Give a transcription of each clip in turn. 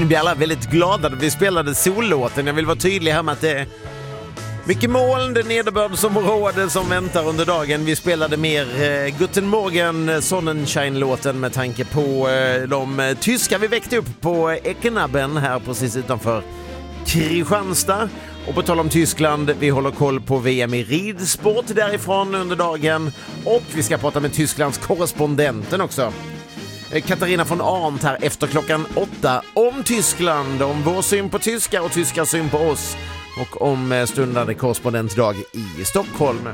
Ni blir alla väldigt glada när vi spelade sollåten. Jag vill vara tydlig här med att det är mycket moln, det nederbördsområde som väntar under dagen. Vi spelade mer Guten Morgen Sonnenschein-låten med tanke på de tyskar vi väckte upp på Eckenabben här precis utanför Kristianstad. Och på tal om Tyskland, vi håller koll på VM i ridsport därifrån under dagen. Och vi ska prata med Tysklands korrespondenten också. Katarina von Arndt här efter klockan 8 om Tyskland, om vår syn på tyskar och tyskar syn på oss och om stundande korrespondentdag i Stockholm.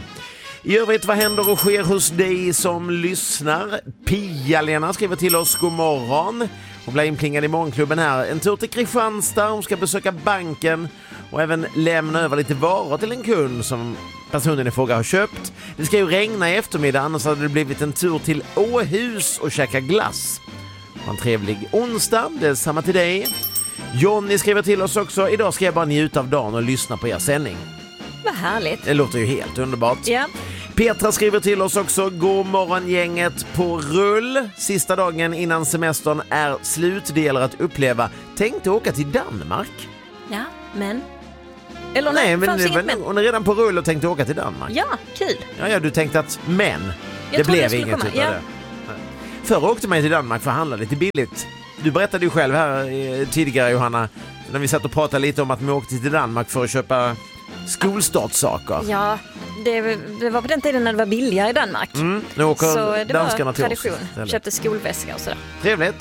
I övrigt, vad händer och sker hos dig som lyssnar? Pia-Lena skriver till oss, god morgon. Hon blir inplingad i morgonklubben här. En tur till Kristianstad, hon ska besöka banken och även lämna över lite varor till en kund som personen i fråga har köpt. Det ska ju regna i eftermiddag, annars hade det blivit en tur till Åhus och käka glass. Ha en trevlig onsdag, det är samma till dig. Johnny skriver till oss också, idag ska jag bara njuta av dagen och lyssna på er sändning. Vad härligt. Det låter ju helt underbart. Ja. Petra skriver till oss också, god morgon gänget på rull. Sista dagen innan semestern är slut, det gäller att uppleva. Tänkte åka till Danmark. Ja, men... Eller nej, men hon är redan på rull och tänkte åka till Danmark. Ja, kul. Ja, du tänkte att det blev inget utav det. Förr åkte man till Danmark för att handla lite billigt. Du berättade ju själv här tidigare, Johanna, när vi satt och pratade lite om att vi åkte till Danmark för att köpa skolstartsaker. Ja, det var på den tiden när det var billigare i Danmark. Nu åker så det danskarna var tradition. till oss. Köpte skolväska och sådär. Trevligt.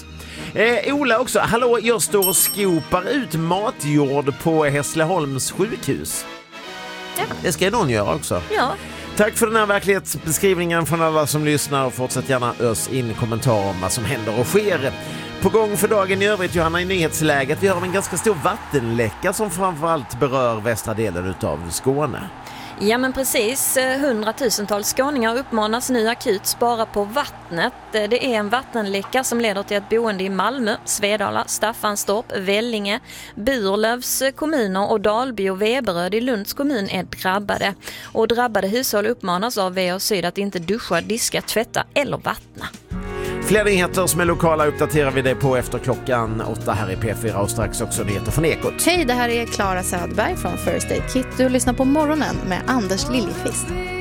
Ola också, hallå, jag står och skopar ut matjord på Hässleholms sjukhus. Ja. Det ska någon göra också. Ja. Tack för den här verklighetsbeskrivningen från alla som lyssnar och fortsätt gärna ös in kommentarer om vad som händer och sker. På gång för dagen i övrigt, Johanna, i nyhetsläget. Vi har en ganska stor vattenläcka som framförallt berör västra delen utav Skåne. Ja, men precis. 100,000-tals skåningar uppmanas nu akut spara på vattnet. Det är en vattenläcka som leder till att boende i Malmö, Svedala, Staffanstorp, Vellinge, Burlövs kommuner och Dalby och Veberöd i Lunds kommun är drabbade. Och drabbade hushåll uppmanas av VO Syd att inte duscha, diska, tvätta eller vattna. Fler nyheter som är lokala uppdaterar vi dig på efter klockan 8 här i P4 och strax också nyheter från Ekot. Hej, det här är Clara Söderberg från First Aid Kit. Du lyssnar på Morgonen med Anders Liljefist.